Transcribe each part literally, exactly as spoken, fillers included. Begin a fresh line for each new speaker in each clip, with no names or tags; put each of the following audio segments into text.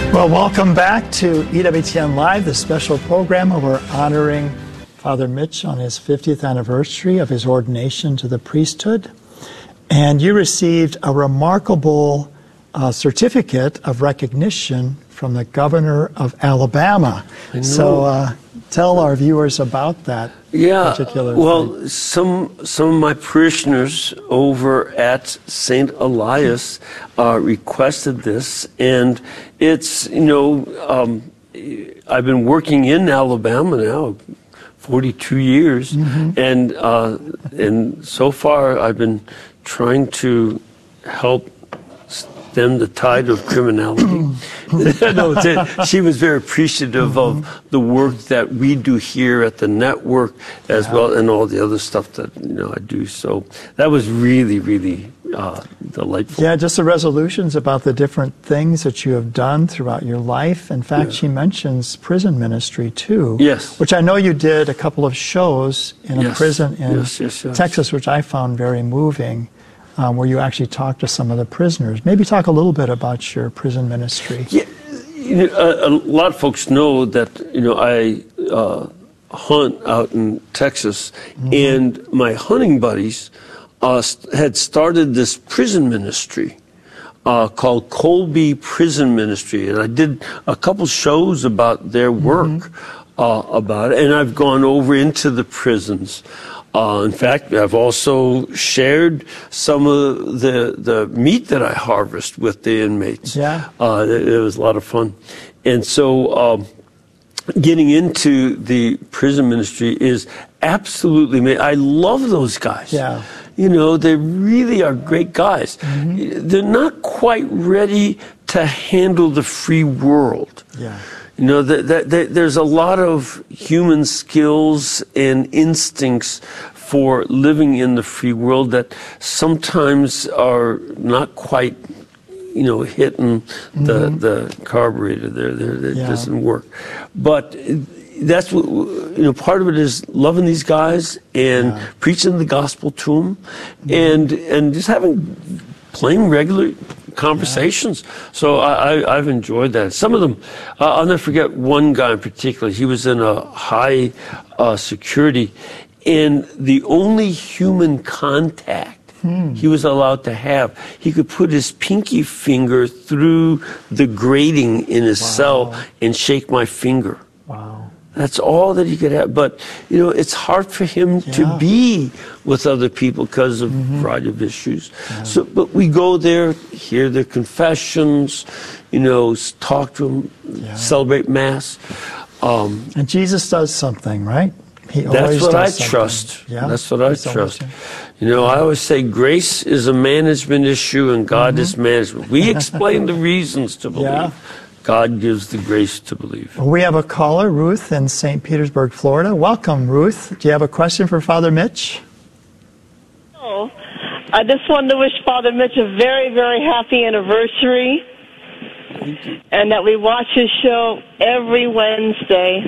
Well, welcome back to E W T N Live, the special program where we're honoring Father Mitch on his fiftieth anniversary of his ordination to the priesthood. And you received a remarkable uh, certificate of recognition from the governor of Alabama. So uh, tell our viewers about that
yeah,
particular
well,
thing.
some some of my parishioners over at Saint Elias uh, requested this, and it's, you know, um, I've been working in Alabama now forty-two years, mm-hmm. and uh, and so far I've been trying to help stem the tide of criminality. No, she was very appreciative mm-hmm. of the work that we do here at the network as yeah. well, and all the other stuff that, you know, I do. So that was really, really uh, delightful.
Yeah, just the resolutions about the different things that you have done throughout your life. In fact, yeah. she mentions prison ministry too.
Yes.
Which I know you did a couple of shows in
yes.
a prison in
yes, yes, yes.
Texas, which I found very moving. Um, where you actually talked to some of the prisoners. Maybe talk a little bit about your prison ministry.
Yeah, you know, a, a lot of folks know that, you know, I uh, hunt out in Texas, mm-hmm. and my hunting buddies uh, had started this prison ministry uh, called Colby Prison Ministry, and I did a couple shows about their work mm-hmm. uh, about it, and I've gone over into the prisons. Uh, in fact, I've also shared some of the, the meat that I harvest with the inmates.
Yeah.
Uh, it, it was a lot of fun. And so um, getting into the prison ministry is absolutely amazing. I love those guys.
Yeah.
You know, they really are great guys. Mm-hmm. They're not quite ready to handle the free world.
Yeah.
You know, that, that, that there's a lot of human skills and instincts for living in the free world that sometimes are not quite, you know, hitting the, mm-hmm. the carburetor there. It yeah. doesn't work. But that's what, you know, part of it is loving these guys and yeah. preaching the gospel to them mm-hmm. and, and just having plain, regular conversations. Yeah. So I, I, I've enjoyed that. Some of them, uh, I'll never forget one guy in particular. He was in a high uh, security, and the only human contact hmm. he was allowed to have, he could put his pinky finger through the grating in his wow. cell and shake my finger.
Wow.
That's all that he could have. But, you know, it's hard for him yeah. to be with other people because of mm-hmm. a variety of issues. Yeah. So, but we go there, hear their confessions, you know, talk to them, yeah. celebrate Mass. Um,
and Jesus does something, right? He
that's
always
what
does
I
something.
trust.
Yeah.
That's what I
He's
trust.
Always,
you know, I always say grace is a management issue and God mm-hmm. is management. We explain the reasons to believe. Yeah. God gives the grace to believe.
We have a caller, Ruth, in Saint Petersburg, Florida. Welcome, Ruth. Do you have a question for Father Mitch?
Oh, I just wanted to wish Father Mitch a very, very happy anniversary.
Thank you.
And that we watch his show every Wednesday.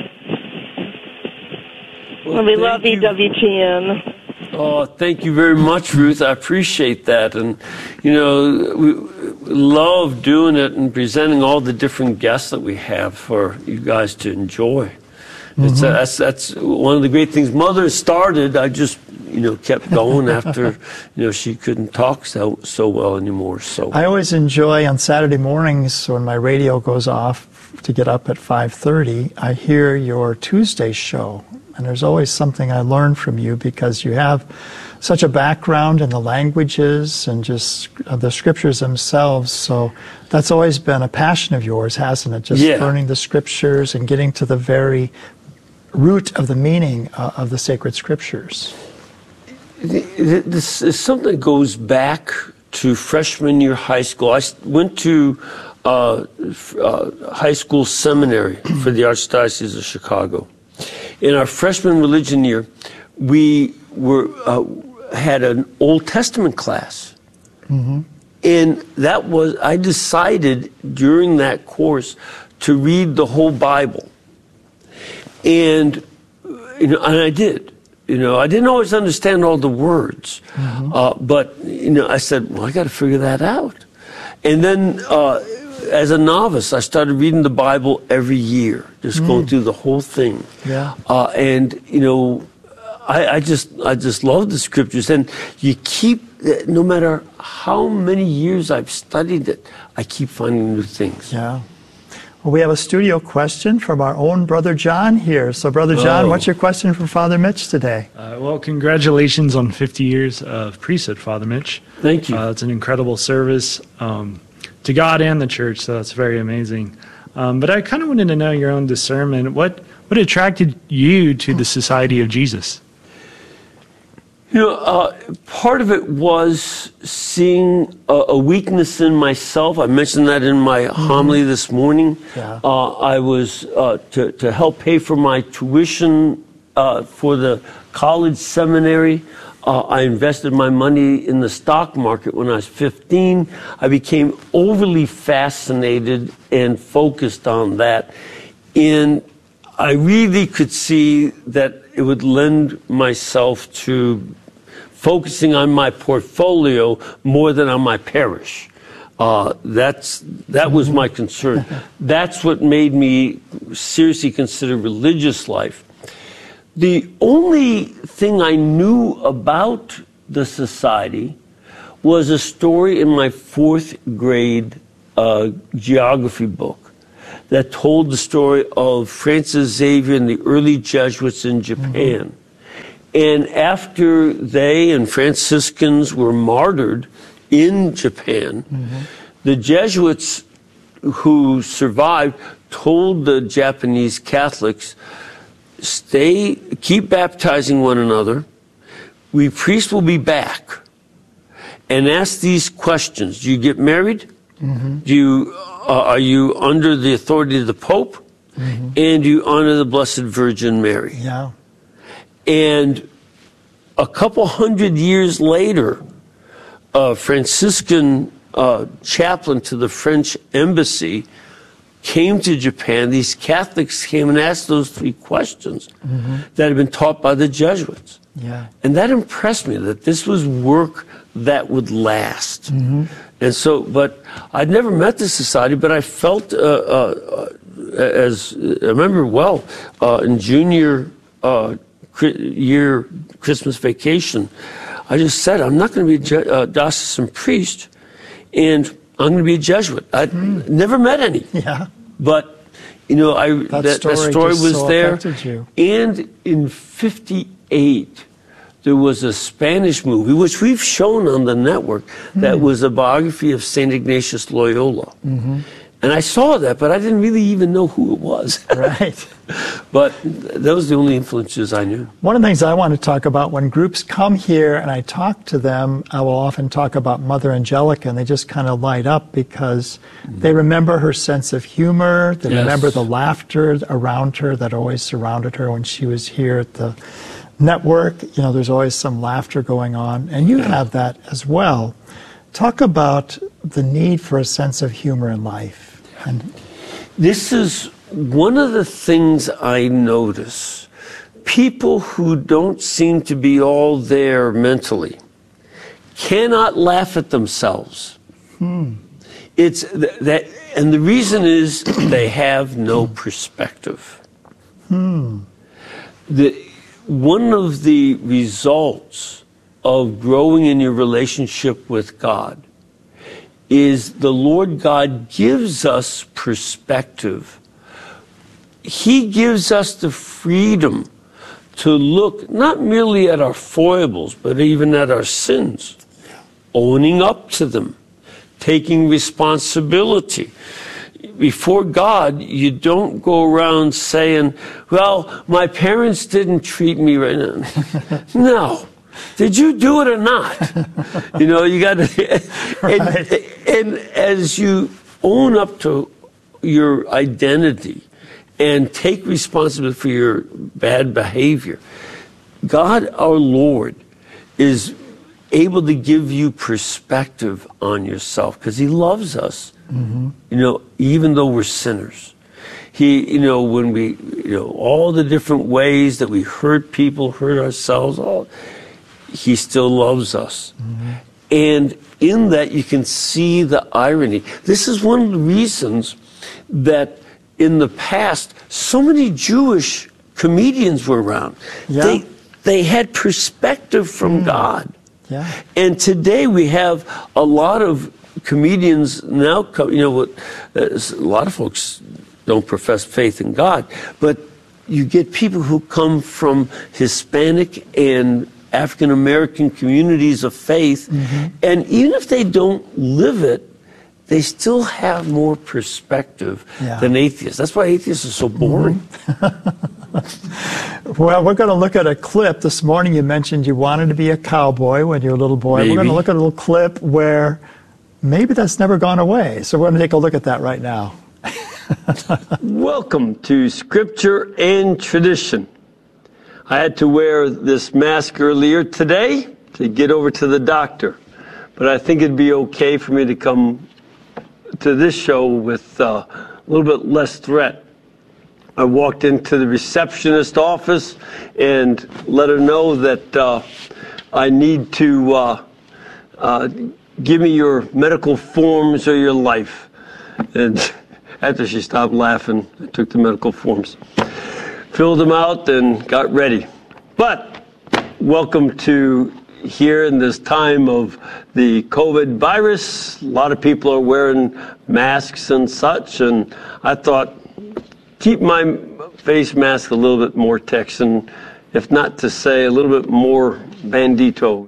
Well,
and we love
you.
E W T N.
Oh, thank you very much, Ruth. I appreciate that. And, you know, we love doing it and presenting all the different guests that we have for you guys to enjoy. Mm-hmm. It's, uh, that's, that's one of the great things. Mother started, I just, you know, kept going after, you know, she couldn't talk so, so well anymore. So
I always enjoy on Saturday mornings when my radio goes off to get up at five thirty, I hear your Tuesday show. And there's always something I learn from you because you have such a background in the languages and just uh, the scriptures themselves. So that's always been a passion of yours, hasn't it? Just
yeah.
learning the scriptures and getting to the very root of the meaning uh, of the sacred scriptures.
This is something that goes back to freshman year high school. I went to uh, uh, high school seminary for the Archdiocese of Chicago. In our freshman religion year, we were uh, had an Old Testament class. Mm-hmm. And that was, I decided during that course to read the whole Bible. And, you know, and I did. You know, I didn't always understand all the words. Mm-hmm. uh, but, you know, I said, well, I got to figure that out. And then uh, as a novice, I started reading the Bible every year, just mm. going through the whole thing.
Yeah.
Uh, and, you know, I, I just I just love the scriptures. And you keep, no matter how many years I've studied it, I keep finding new things.
Yeah. Well, we have a studio question from our own Brother John here. So, Brother John,
oh.
what's your question for Father Mitch today?
Uh, well, congratulations on fifty years of priesthood, Father Mitch.
Thank you.
Uh, it's an incredible service um, to God and the church, so that's very amazing. Um, but I kind of wanted to know your own discernment. What, what attracted you to the Society of Jesus?
You know, uh, part of it was seeing a, a weakness in myself. I mentioned that in my mm-hmm. homily this morning.
Yeah.
Uh, I was uh, to, to help pay for my tuition uh, for the college seminary. Uh, I invested my money in the stock market when I was fifteen. I became overly fascinated and focused on that. And I really could see that it would lend myself to focusing on my portfolio more than on my parish. Uh, that's that was my concern. That's what made me seriously consider religious life. The only thing I knew about the society was a story in my fourth grade uh, geography book that told the story of Francis Xavier and the early Jesuits in Japan. Mm-hmm. And after they and Franciscans were martyred in Japan, mm-hmm. the Jesuits who survived told the Japanese Catholics, stay, keep baptizing one another. We priests will be back and ask these questions. Do you get married? Mm-hmm. Do you, uh, are you under the authority of the Pope? Mm-hmm. And do you honor the Blessed Virgin Mary?
Yeah.
And a couple hundred years later, a Franciscan uh, chaplain to the French embassy came to Japan. These Catholics came and asked those three questions mm-hmm. that had been taught by the Jesuits.
Yeah.
And that impressed me, that this was work that would last. Mm-hmm. And so, but I'd never met the society, but I felt, uh, uh, as I remember well, uh, in junior uh, year Christmas vacation, I just said, I'm not going to be a uh, diocesan priest, and I'm going to be a Jesuit. I'd mm. never met any.
Yeah.
But, you know, I
that,
that story, that story was
so
there.
You.
And in fifty-eight, there was a Spanish movie, which we've shown on the network, mm. that was a biography of Saint Ignatius Loyola. Mm-hmm. And I saw that, but I didn't really even know who it was.
Right.
But those are the only influences I knew.
One of the things I want to talk about, when groups come here and I talk to them, I will often talk about Mother Angelica, and they just kind of light up because mm. they remember her sense of humor. They yes. remember the laughter around her that always surrounded her when she was here at the network. You know, there's always some laughter going on, and you have that as well. Talk about the need for a sense of humor in life. And
this is one of the things I notice. People who don't seem to be all there mentally cannot laugh at themselves. Hmm. It's th- that, and the reason is they have no perspective. Hmm. The, one of the results of growing in your relationship with God is the Lord God gives us perspective. He gives us the freedom to look not merely at our foibles, but even at our sins, owning up to them, taking responsibility. Before God, you don't go around saying, well, my parents didn't treat me right now. No. Did you do it or not? You know, you got to, and, right. and as you own up to your identity and take responsibility for your bad behavior, God, our Lord, is able to give you perspective on yourself because He loves us, mm-hmm. you know, even though we're sinners. He, you know, when we, you know, all the different ways that we hurt people, hurt ourselves, all, He still loves us. Mm-hmm. And in that, you can see the irony. This is one of the reasons that in the past, so many Jewish comedians were around.
Yeah.
They, they had perspective from mm. God.
Yeah.
And today we have a lot of comedians now, you know, what, a lot of folks don't profess faith in God, but you get people who come from Hispanic and African American communities of faith, mm-hmm. and even if they don't live it, they still have more perspective yeah. than atheists. That's why atheists are so boring.
Mm-hmm. Well, we're going to look at a clip. This morning you mentioned you wanted to be a cowboy when you were a little boy.
Maybe.
We're going to look at a little clip where maybe that's never gone away. So we're going to take a look at that right now.
Welcome to Scripture and Tradition. I had to wear this mask earlier today to get over to the doctor, but I think it'd be okay for me to come to this show with uh, a little bit less threat. I walked into the receptionist office and let her know that uh, I need to uh, uh, give me your medical forms or your life. And after she stopped laughing, I took the medical forms, filled them out, and got ready. But welcome to here in this time of the COVID virus. A lot of people are wearing masks and such, and I thought, keep my face mask a little bit more Texan, if not to say a little bit more bandito.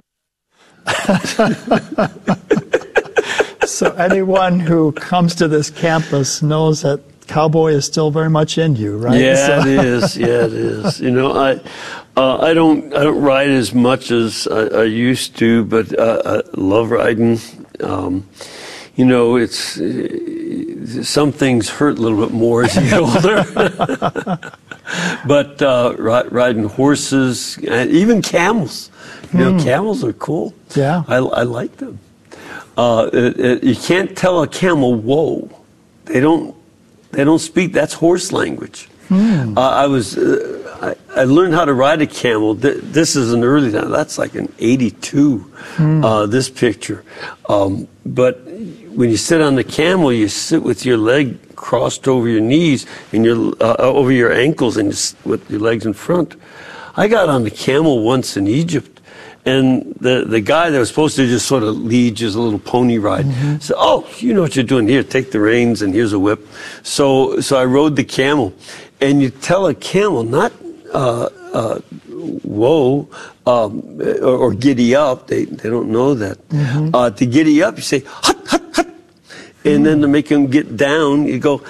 So anyone who comes to this campus knows that cowboy is still very much in you, right?
Yeah,
so.
it is. Yeah, it is. You know, I, uh, I don't, I don't ride as much as I, I used to, but uh, I love riding. Um, you know, it's uh, some things hurt a little bit more as you get older. But uh, ri- riding horses, and even camels. You know, mm. camels are cool.
Yeah,
I, I like them. Uh, it, it, you can't tell a camel whoa. They don't. They don't speak. That's horse language. Hmm. Uh, I was. Uh, I, I learned how to ride a camel. Th- this is an early time. That's like an eighty-two. Hmm. Uh, this picture. Um, but when you sit on the camel, you sit with your leg crossed over your knees and your uh, over your ankles, and with your legs in front. I got on the camel once in Egypt. And the, the guy that was supposed to just sort of lead just a little pony ride mm-hmm. said, oh, you know what you're doing here. Take the reins and here's a whip. So so I rode the camel. And you tell a camel, not uh, uh, whoa um, or, or giddy up. They, they don't know that. Mm-hmm. Uh, to giddy up, you say, hut, hut, hut. And mm-hmm. then to make him get down, you go,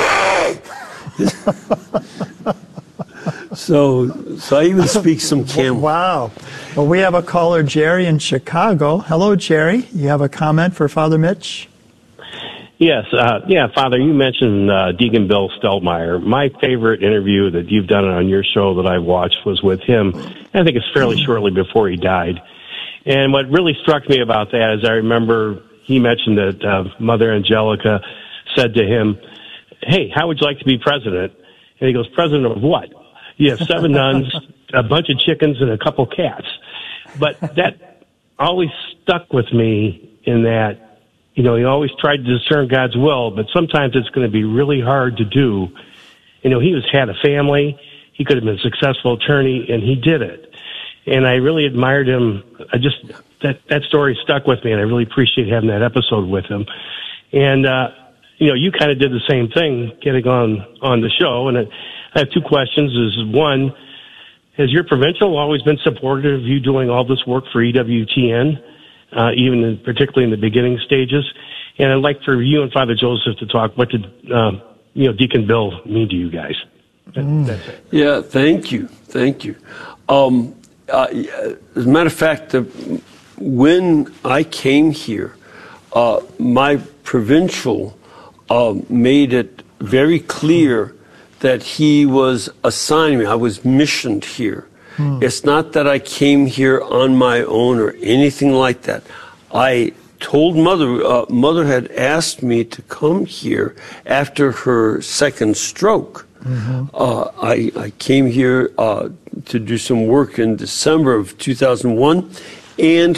So, so I even speak some camel.
Wow. Well, we have a caller, Jerry, in Chicago. Hello, Jerry. You have a comment for Father Mitch?
Yes. Uh, yeah, Father, you mentioned uh, Deacon Bill Steltmeyer. My favorite interview that you've done on your show that I've watched was with him. I think it's fairly shortly before he died. And what really struck me about that is I remember he mentioned that uh, Mother Angelica said to him, hey, how would you like to be president? And he goes, president of what? You have seven nuns, a bunch of chickens, and a couple cats. But that always stuck with me in that, you know, he always tried to discern God's will, but sometimes it's going to be really hard to do. You know, he was had a family. He could have been a successful attorney, and he did it. And I really admired him. I just, that, that story stuck with me, and I really appreciate having that episode with him. And, uh, you know, you kind of did the same thing getting on, on the show, and it, I have two questions. Is one, has your provincial always been supportive of you doing all this work for E W T N, uh, even in, particularly in the beginning stages? And I'd like for you and Father Joseph to talk. What did um, you know Deacon Bill mean to you guys? That, mm. That's it.
Yeah, thank you, thank you. Um, uh, as a matter of fact, uh, when I came here, uh, my provincial uh, made it very clear that he was assigning me. I was missioned here. Hmm. It's not that I came here on my own or anything like that. I told Mother, uh, Mother had asked me to come here after her second stroke. Mm-hmm. Uh, I, I came here uh, to do some work in December of two thousand one, and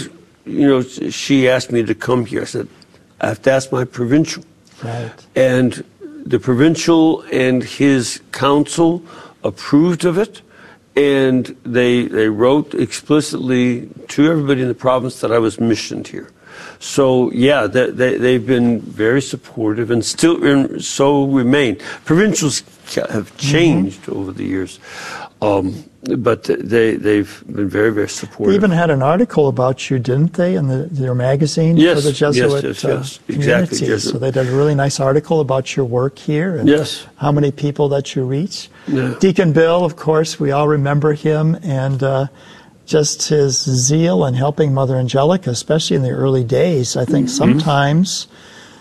you know, she asked me to come here. I said, I have to ask my provincial.
Right.
And the provincial and his council approved of it, and they they wrote explicitly to everybody in the province that I was missioned here. So yeah, they, they, they've been very supportive and still and so remain. Provincials have changed mm-hmm. over the years, um, but they they've been very very supportive.
They even had an article about you, didn't they, in the, their magazine
yes,
for the Jesuit
yes, yes,
uh,
yes.
community?
Exactly. Jesuit.
So they did a really nice article about your work here and
yes.
how many people that you reach.
Yeah.
Deacon Bill, of course, we all remember him, and uh, just his zeal in helping Mother Angelica, especially in the early days. I think mm-hmm. sometimes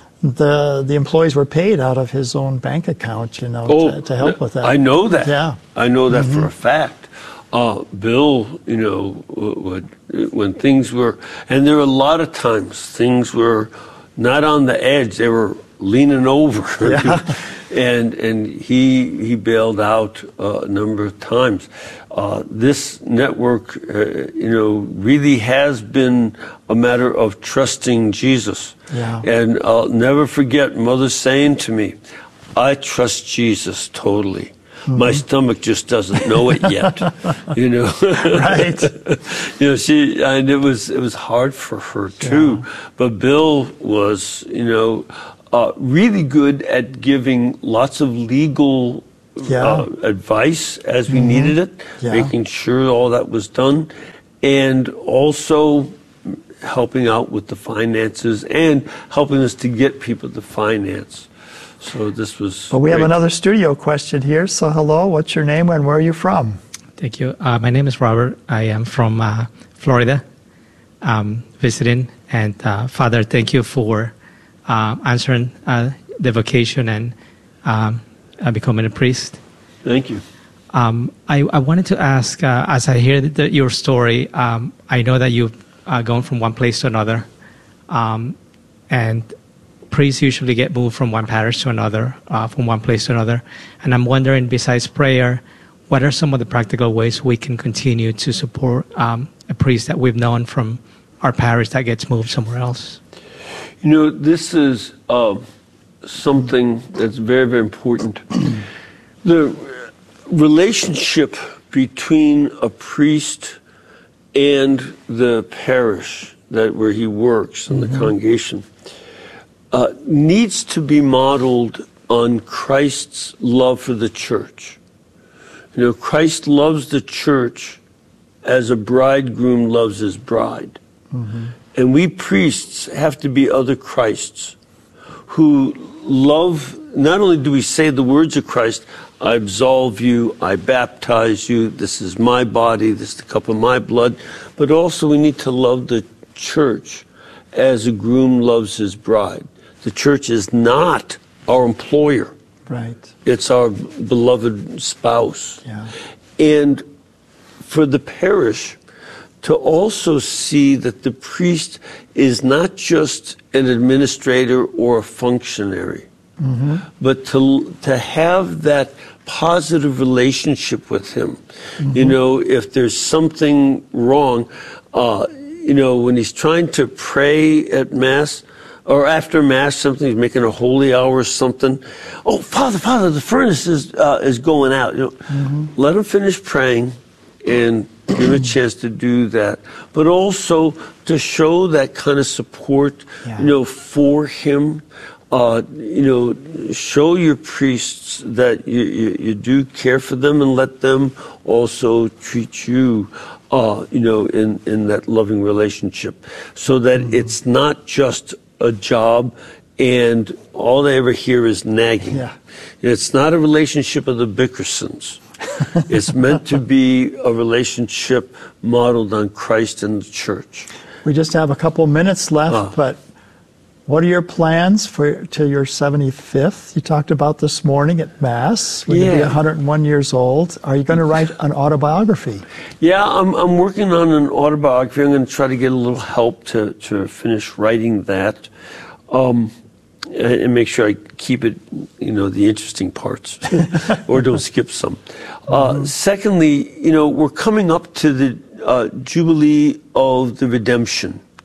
the the employees were paid out of his own bank account, you know,
oh,
to, to help with that.
I know that.
Yeah.
I know that
mm-hmm.
for a fact. Uh, Bill, you know, would, when things were, and there were a lot of times things were not on the edge; they were leaning over,
yeah.
and and he he bailed out uh, a number of times. Uh, this network, uh, you know, really has been a matter of trusting Jesus.
Yeah.
And I'll never forget Mother saying to me, "I trust Jesus totally. Mm-hmm. My stomach just doesn't know it yet." You know,
right?
You know, she and it was it was hard for her too. Yeah. But Bill was, you know, uh, really good at giving lots of legal yeah. uh, advice as we mm-hmm. needed it, yeah. making sure all that was done, and also helping out with the finances and helping us to get people to finance. So this was
Well, we
great.
have another studio question here. So hello, what's your name and where are you from?
Thank you. Uh, my name is Robert. I am from uh, Florida, um, visiting. And uh, Father, thank you for uh, answering uh, the vocation and um, uh, becoming a priest.
Thank you.
Um, I, I wanted to ask, uh, as I hear the, your story, um, I know that you've uh, gone from one place to another, um, and priests usually get moved from one parish to another, uh, from one place to another. And I'm wondering, besides prayer, what are some of the practical ways we can continue to support um, a priest that we've known from our parish that gets moved somewhere else?
You know, this is uh, something that's very, very important. The relationship between a priest and the parish that where he works and mm-hmm. the congregation uh, needs to be modeled on Christ's love for the church. You know, Christ loves the church as a bridegroom loves his bride. Mm-hmm. And we priests have to be other Christs who love, not only do we say the words of Christ, I absolve you, I baptize you, this is my body, this is the cup of my blood, but also we need to love the church as a groom loves his bride. The church is not our employer.
Right.
It's our beloved spouse.
Yeah.
And for the parish to also see that the priest is not just an administrator or a functionary, mm-hmm. but to to have that positive relationship with him. Mm-hmm. You know, if there's something wrong, uh, you know, when he's trying to pray at Mass, or after Mass, something, he's making a holy hour or something. Oh, Father, Father, the furnace is uh, is going out. You know, mm-hmm. let him finish praying and give him a chance to do that. But also to show that kind of support, yeah. you know, for him. Uh, you know, show your priests that you, you, you do care for them and let them also treat you, uh, you know, in, in that loving relationship. So that mm-hmm. it's not just a job and all they ever hear is nagging.
Yeah.
It's not a relationship of the Bickersons. It's meant to be a relationship modeled on Christ and the church.
We just have a couple minutes left,
uh,
but what are your plans for to your seventy-fifth? You talked about this morning at Mass. When
yeah.
you'll be one hundred one years old. Are you going to write an autobiography?
Yeah, I'm, I'm working on an autobiography. I'm going to try to get a little help to, to finish writing that. Um, and make sure I keep it, you know, the interesting parts, or don't skip some. Uh, mm-hmm. Secondly, you know, we're coming up to the uh, Jubilee of the Redemption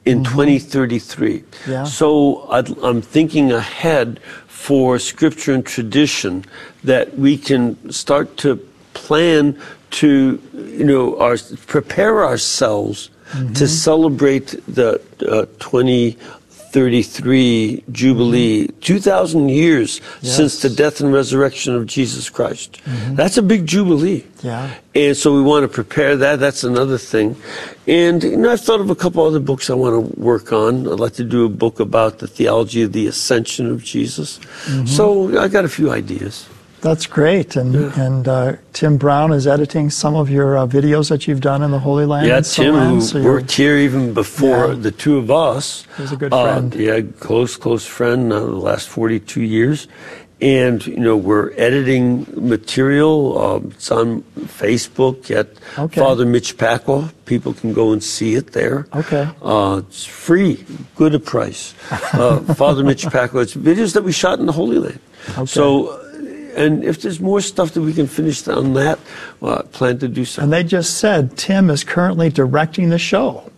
in mm-hmm. twenty thirty-three.
Yeah.
So I'd, I'm thinking ahead for Scripture and tradition that we can start to plan to, you know, our, prepare ourselves mm-hmm. to celebrate the uh, twenty thirty-three Jubilee, mm-hmm. two thousand years yes. since the death and resurrection of Jesus Christ. Mm-hmm. That's a big Jubilee.
Yeah.
And so we want to prepare that. That's another thing. And, you know, I've thought of a couple other books I want to work on. I'd like to do a book about the theology of the ascension of Jesus. Mm-hmm. So I got a few ideas.
That's great. And yeah. and uh, Tim Brown is editing some of your uh, videos that you've done in the Holy Land.
Yeah,
and
Tim,
so
who
so
worked here even before yeah. the two of us.
He's a good
uh,
friend.
Yeah, close, close friend uh, the last forty-two years. And, you know, we're editing material. Um, it's on Facebook at
okay.
Father Mitch Pacwa. People can go and see it there.
Okay.
Uh, it's free, good a price. Uh, Father Mitch Pacwa. It's videos that we shot in the Holy Land.
Okay.
So, and if there's more stuff that we can finish on that, well, I plan to do so.
And they just said Tim is currently directing the show.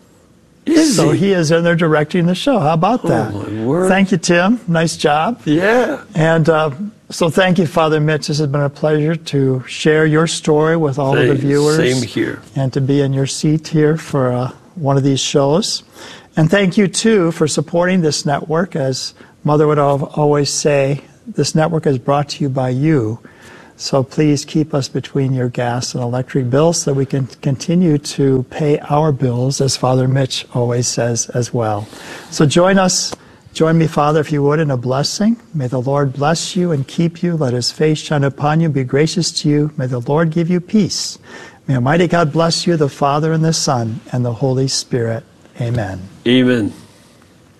Is
so
he?
he is in there directing the show. How about that?
Oh, my word.
Thank you, Tim. Nice job.
Yeah.
And uh, so thank you, Father Mitch. This has been a pleasure to share your story with all
same,
of the viewers.
Same here.
And to be in your seat here for uh, one of these shows. And thank you, too, for supporting this network. As Mother would always say, this network is brought to you by you. So please keep us between your gas and electric bills so we can continue to pay our bills, as Father Mitch always says as well. So join us, join me, Father, if you would, in a blessing. May the Lord bless you and keep you. Let his face shine upon you, be gracious to you. May the Lord give you peace. May Almighty God bless you, the Father and the Son and the Holy Spirit. Amen.
Amen.